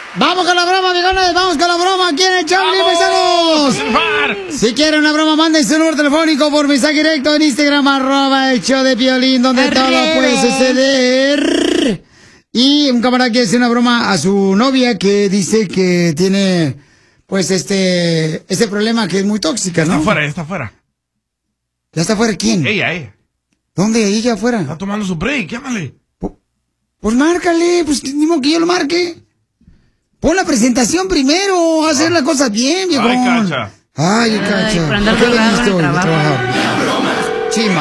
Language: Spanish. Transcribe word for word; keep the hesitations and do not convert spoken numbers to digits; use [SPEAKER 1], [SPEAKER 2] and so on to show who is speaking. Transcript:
[SPEAKER 1] Vamos con la broma, viejones. Vamos con la broma. ¿Quién es Charlie, paisanos? Si quieren una broma, manden su número telefónico por mensaje directo en Instagram, arroba el show de Piolín, donde
[SPEAKER 2] Arre.
[SPEAKER 1] todo puede suceder. Y un camarada quiere hacer una broma a su novia que dice que tiene, pues, este, este problema que es muy tóxica, ¿no?
[SPEAKER 3] Está afuera, ya está afuera.
[SPEAKER 1] ¿Ya está afuera quién?
[SPEAKER 3] Ella, ella.
[SPEAKER 1] ¿Dónde? ¿Ella afuera?
[SPEAKER 3] Está tomando su break, llámale.
[SPEAKER 1] Pues márcale, pues ni modo que yo lo marque. Pon la presentación primero, hacer las cosas bien, viejo.
[SPEAKER 3] Ay, Cacha.
[SPEAKER 1] Ay, Cacha.
[SPEAKER 2] Ay, por andar
[SPEAKER 1] ¿Por qué
[SPEAKER 2] drogado en el
[SPEAKER 1] viniste hoy a
[SPEAKER 2] trabajo.
[SPEAKER 1] trabajar? Chima.